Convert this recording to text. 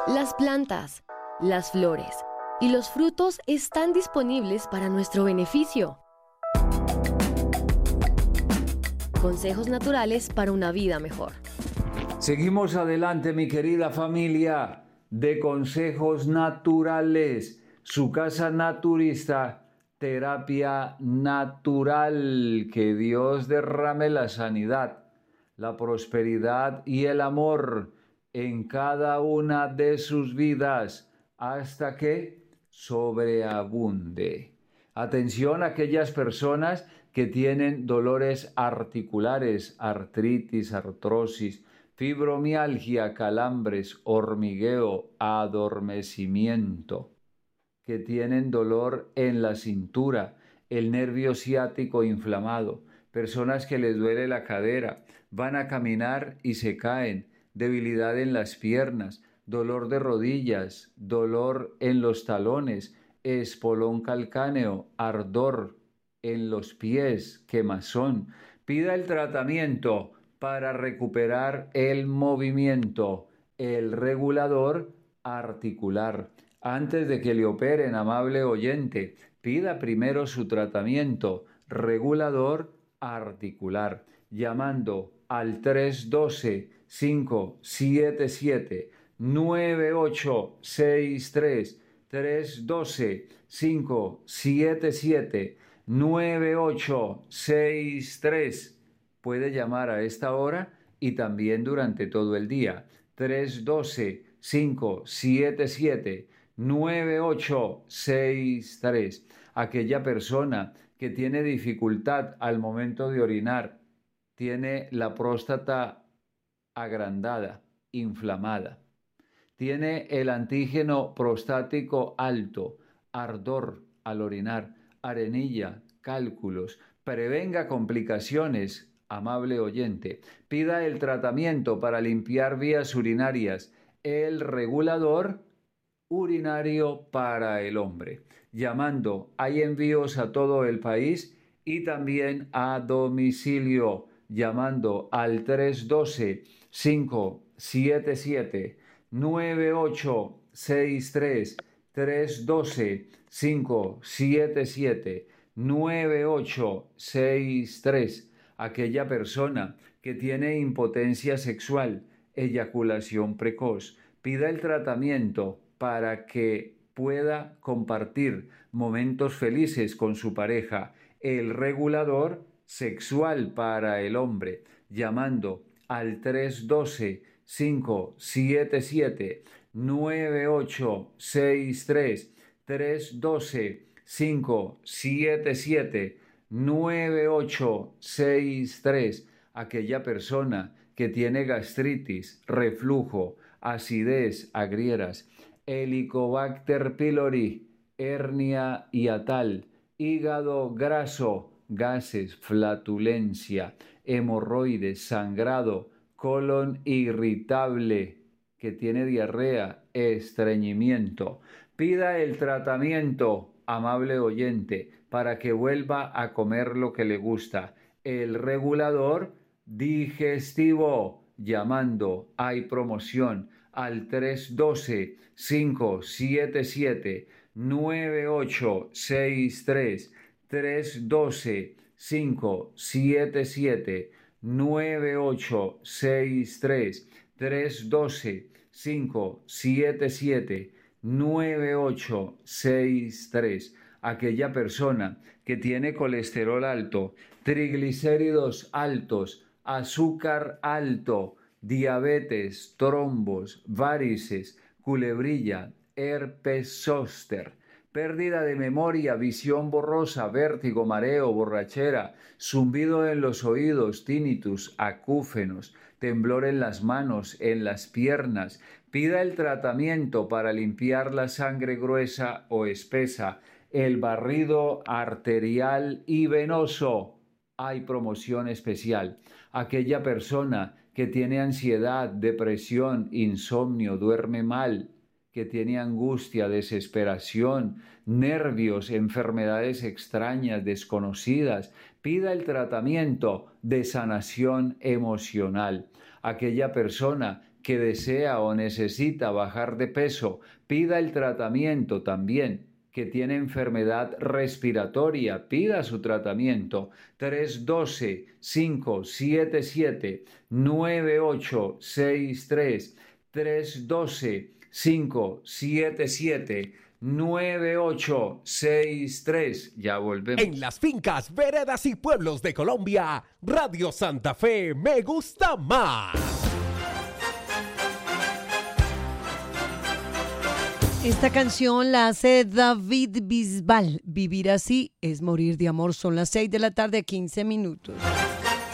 Las plantas, las flores y los frutos están disponibles para nuestro beneficio. Consejos naturales para una vida mejor. Seguimos adelante, mi querida familia de Consejos Naturales, su casa naturista, terapia natural. Que Dios derrame la sanidad, la prosperidad y el amor en cada una de sus vidas hasta que sobreabunde. Atención a aquellas personas que tienen dolores articulares, artritis, artrosis, fibromialgia, calambres, hormigueo, adormecimiento, que tienen dolor en la cintura, el nervio ciático inflamado, personas que les duele la cadera, van a caminar y se caen, debilidad en las piernas, dolor de rodillas, dolor en los talones, espolón calcáneo, ardor en los pies, quemazón. Pida el tratamiento para recuperar el movimiento, el regulador articular. Antes de que le operen, amable oyente, pida primero su tratamiento regulador articular, llamando al 312-577-9863, 312-577-9863. Puede llamar a esta hora y también durante todo el día. 312-577-9863. Aquella persona que tiene dificultad al momento de orinar, tiene la próstata agrandada, inflamada, tiene el antígeno prostático alto, ardor al orinar, arenilla, cálculos. Prevenga complicaciones, amable oyente. Pida el tratamiento para limpiar vías urinarias, el regulador urinario para el hombre. Llamando, hay envíos a todo el país y también a domicilio, llamando al 312-577-9863, 312-577-9863. Aquella persona que tiene impotencia sexual, eyaculación precoz, pida el tratamiento para que pueda compartir momentos felices con su pareja, el regulador sexual para el hombre, llamando al 312-577-9863, 312-577-9863. Aquella persona que tiene gastritis, reflujo, acidez, agrieras, Helicobacter pylori, hernia hiatal, hígado graso, gases, flatulencia, hemorroides, sangrado, colon irritable, que tiene diarrea, estreñimiento. Pida el tratamiento, amable oyente, para que vuelva a comer lo que le gusta. El regulador digestivo, llamando, hay promoción al 312-577-9863, 312-577-9863, 312-577-9863. Aquella persona que tiene colesterol alto, triglicéridos altos, azúcar alto, diabetes, trombos, varices, culebrilla, herpes zóster, pérdida de memoria, visión borrosa, vértigo, mareo, borrachera, zumbido en los oídos, tinnitus, acúfenos, temblor en las manos, en las piernas. Pida el tratamiento para limpiar la sangre gruesa o espesa, el barrido arterial y venoso. Hay promoción especial. Aquella persona que tiene ansiedad, depresión, insomnio, duerme mal, que tiene angustia, desesperación, nervios, enfermedades extrañas, desconocidas, pida el tratamiento de sanación emocional. Aquella persona que desea o necesita bajar de peso, pida el tratamiento también, que tiene enfermedad respiratoria, pida su tratamiento. 312-577-9863, 312-577-9863. Ya volvemos. En las fincas, veredas y pueblos de Colombia, Radio Santa Fe me gusta más. Esta canción la hace David Bisbal. Vivir así es morir de amor. Son las 6 de la tarde, 15 minutos.